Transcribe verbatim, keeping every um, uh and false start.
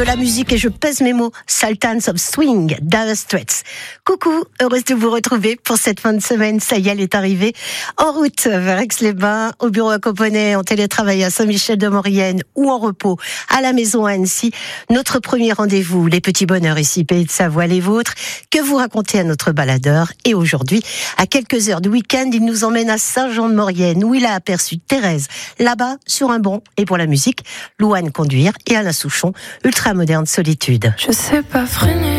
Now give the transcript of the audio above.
de la musique et je pèse mes mots, Sultans of Swing, Dire Straits. Coucou, heureuse de vous retrouver pour cette fin de semaine. Ça y est, elle est arrivée en route vers Aix-les-Bains, au bureau à Coponnet, en télétravail à Saint-Michel-de-Maurienne ou en repos à la maison à Annecy. Notre premier rendez-vous, les petits bonheurs ici, Pays de Savoie, les vôtres, que vous racontez à notre baladeur. Et aujourd'hui, à quelques heures du week-end, il nous emmène à Saint-Jean-de-Maurienne, où il a aperçu Thérèse, là-bas, sur un banc. Et pour la musique, Louane Conduire et Alain Souchon, ultra moderne solitude. Je sais pas freiner.